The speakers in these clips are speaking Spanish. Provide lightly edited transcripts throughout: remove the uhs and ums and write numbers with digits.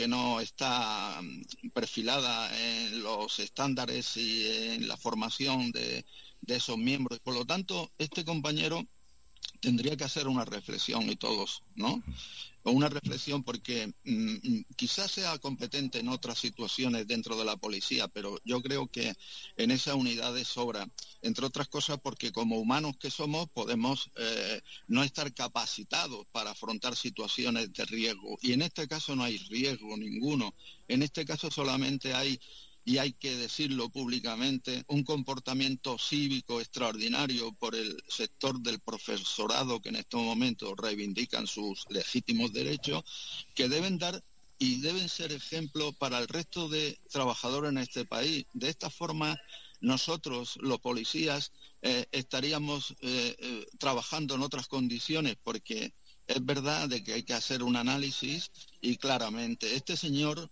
que no está perfilada en los estándares y en la formación de esos miembros. Por lo tanto, este compañero tendría que hacer una reflexión, y todos, ¿no? Una reflexión, porque quizás sea competente en otras situaciones dentro de la policía, pero yo creo que en esa unidad de sobra, entre otras cosas porque como humanos que somos podemos no estar capacitados para afrontar situaciones de riesgo, y en este caso no hay riesgo ninguno. En este caso solamente hay, y hay que decirlo públicamente, un comportamiento cívico extraordinario por el sector del profesorado, que en estos momentos reivindican sus legítimos derechos, que deben dar y deben ser ejemplo para el resto de trabajadores en este país. De esta forma, nosotros, los policías, estaríamos trabajando en otras condiciones, porque es verdad de que hay que hacer un análisis, y claramente este señor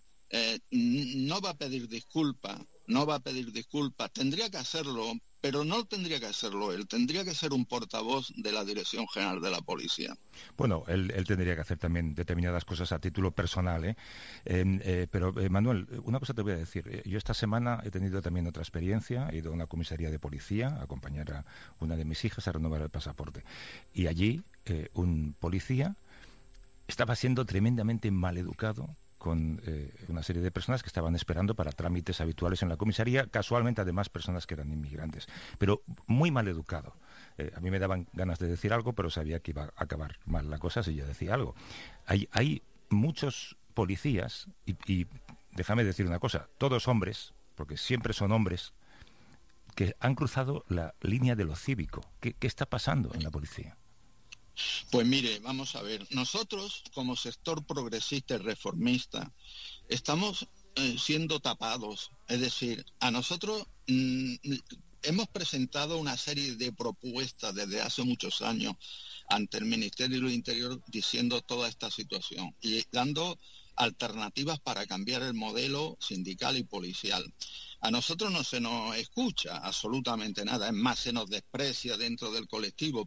no va a pedir disculpas, tendría que hacerlo, pero no tendría que hacerlo él, tendría que ser un portavoz de la Dirección General de la Policía. Bueno, él tendría que hacer también determinadas cosas a título personal, ¿eh? Pero, Manuel, una cosa te voy a decir. Yo esta semana he tenido también otra experiencia. He ido a una comisaría de policía a acompañar a una de mis hijas a renovar el pasaporte. Y allí un policía estaba siendo tremendamente maleducado con una serie de personas que estaban esperando para trámites habituales en la comisaría, casualmente además personas que eran inmigrantes, pero muy mal educado. A mí me daban ganas de decir algo, pero sabía que iba a acabar mal la cosa si yo decía algo. Hay muchos policías, y déjame decir una cosa, todos hombres, porque siempre son hombres, que han cruzado la línea de lo cívico. ¿Qué está pasando en la policía? Pues mire, vamos a ver, nosotros como sector progresista y reformista estamos siendo tapados, es decir, a nosotros hemos presentado una serie de propuestas desde hace muchos años ante el Ministerio del Interior diciendo toda esta situación y dando alternativas para cambiar el modelo sindical y policial. A nosotros no se nos escucha absolutamente nada, es más, se nos desprecia dentro del colectivo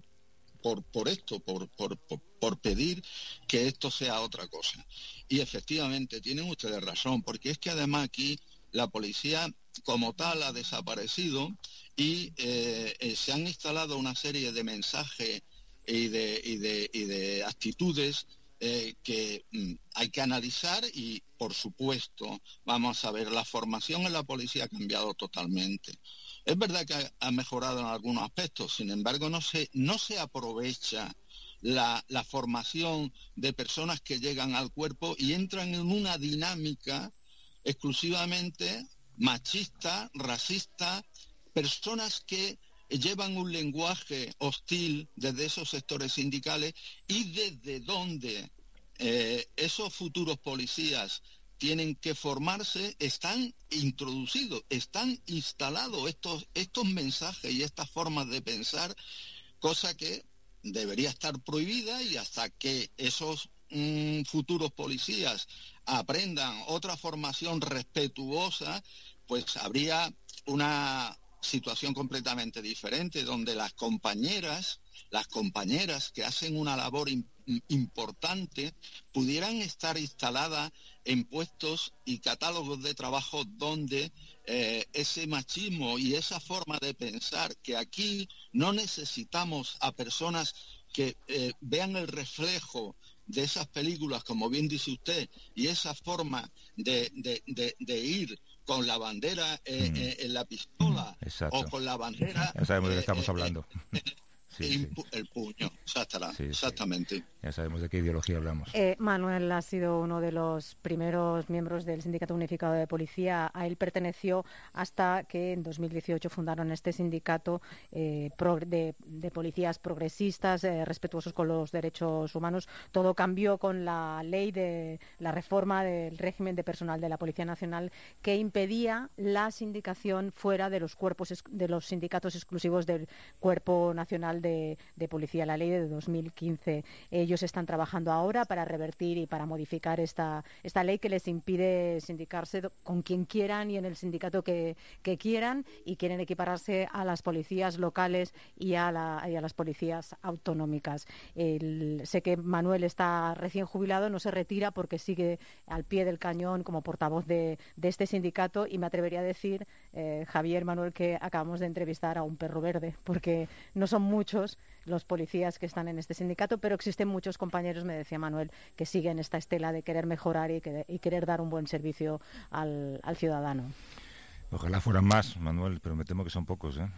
por pedir que esto sea otra cosa. Y efectivamente, tienen ustedes razón, porque es que además aquí la policía como tal ha desaparecido y se han instalado una serie de mensajes y de actitudes que hay que analizar, y por supuesto, vamos a ver, la formación en la policía ha cambiado totalmente. Es verdad que ha mejorado en algunos aspectos, sin embargo no se aprovecha la formación de personas que llegan al cuerpo y entran en una dinámica exclusivamente machista, racista, personas que llevan un lenguaje hostil desde esos sectores sindicales, y desde donde esos futuros policías tienen que formarse, están introducidos, están instalados estos mensajes y estas formas de pensar, cosa que debería estar prohibida, y hasta que esos futuros policías aprendan otra formación respetuosa, pues habría una situación completamente diferente, donde las compañeras que hacen una labor importante pudieran estar instaladas en puestos y catálogos de trabajo donde ese machismo y esa forma de pensar, que aquí no necesitamos a personas que vean el reflejo de esas películas, como bien dice usted, y esa forma de ir con la bandera en la pistola, o con la bandera... Ya sabemos de qué estamos hablando. Sí. El puño, exactamente. Sí. Ya sabemos de qué ideología hablamos. Manuel ha sido uno de los primeros miembros del Sindicato Unificado de Policía. A él perteneció hasta que en 2018 fundaron este sindicato de policías progresistas, respetuosos con los derechos humanos. Todo cambió con la ley de la reforma del régimen de personal de la Policía Nacional, que impedía la sindicación fuera de los cuerpos, de los sindicatos exclusivos del Cuerpo Nacional de Policía, la ley de 2015. Ellos están trabajando ahora para revertir y para modificar esta ley que les impide sindicarse con quien quieran y en el sindicato que quieran, y quieren equipararse a las policías locales y a las policías autonómicas. Sé que Manuel está recién jubilado, no se retira porque sigue al pie del cañón como portavoz de este sindicato, y me atrevería a decir, Javier, Manuel, que acabamos de entrevistar a un perro verde, porque no son muchos los policías que están en este sindicato, pero existen muchos compañeros, me decía Manuel, que siguen esta estela de querer mejorar y querer dar un buen servicio al ciudadano. Ojalá fueran más, Manuel, pero me temo que son pocos, ¿eh?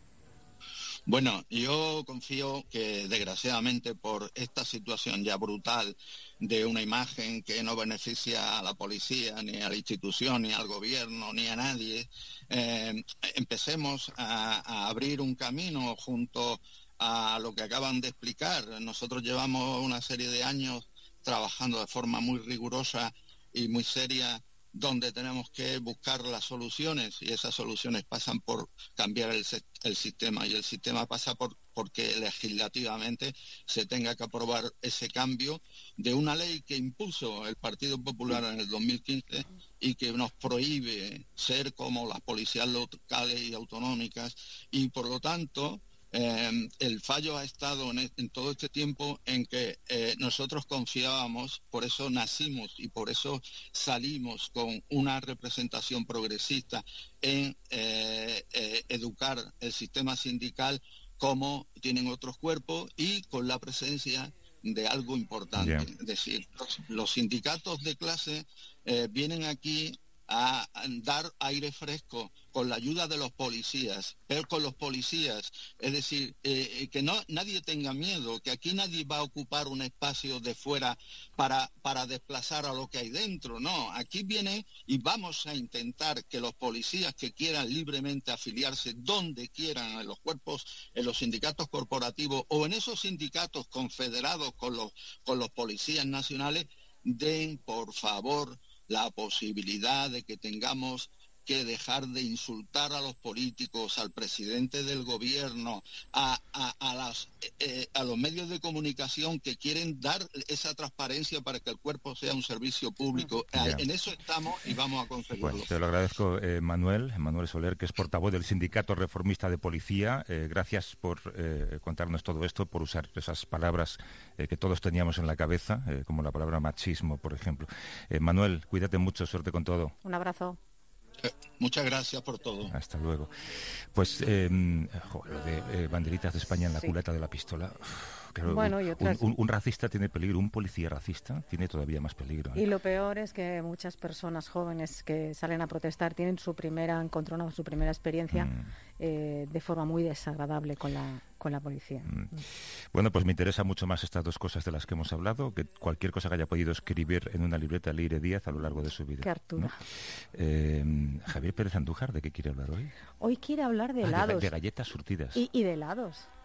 Bueno, yo confío que desgraciadamente por esta situación ya brutal de una imagen que no beneficia a la policía, ni a la institución, ni al gobierno, ni a nadie, empecemos a abrir un camino junto a lo que acaban de explicar. Nosotros llevamos una serie de años trabajando de forma muy rigurosa y muy seria, donde tenemos que buscar las soluciones, y esas soluciones pasan por cambiar el sistema, y el sistema pasa porque legislativamente se tenga que aprobar ese cambio de una ley que impuso el Partido Popular en el 2015 y que nos prohíbe ser como las policías locales y autonómicas, y por lo tanto el fallo ha estado en todo este tiempo en que nosotros confiábamos, por eso nacimos y por eso salimos con una representación progresista en educar el sistema sindical como tienen otros cuerpos, y con la presencia de algo importante. Yeah. Es decir, los sindicatos de clase vienen aquí a dar aire fresco con la ayuda de los policías, pero con los policías, es decir, que nadie tenga miedo, que aquí nadie va a ocupar un espacio de fuera para desplazar a lo que hay dentro, no, aquí viene y vamos a intentar que los policías que quieran libremente afiliarse donde quieran, en los cuerpos, en los sindicatos corporativos o en esos sindicatos confederados con los policías nacionales, den por favor la posibilidad de que tengamos que dejar de insultar a los políticos, al presidente del gobierno, a los medios de comunicación que quieren dar esa transparencia para que el cuerpo sea un servicio público. Yeah. En eso estamos y vamos a conseguirlo. Bueno, te lo agradezco, Manuel Soler, que es portavoz del Sindicato Reformista de Policía. Gracias por contarnos todo esto, por usar esas palabras que todos teníamos en la cabeza, como la palabra machismo, por ejemplo. Manuel, cuídate mucho, suerte con todo. Un abrazo. Muchas gracias por todo. Hasta luego. Pues lo de banderitas de España en la culata de la pistola. Claro, bueno, un racista tiene peligro, un policía racista tiene todavía más peligro. Y lo peor es que muchas personas jóvenes que salen a protestar tienen su primera experiencia de forma muy desagradable con la policía. Bueno, pues me interesa mucho más estas dos cosas de las que hemos hablado, que cualquier cosa que haya podido escribir en una libreta Leire Díaz a lo largo de su vida. Qué hartura. ¿No? Javier Pérez Andújar, ¿de qué quiere hablar hoy? Hoy quiere hablar de helados. De galletas surtidas. Y de helados.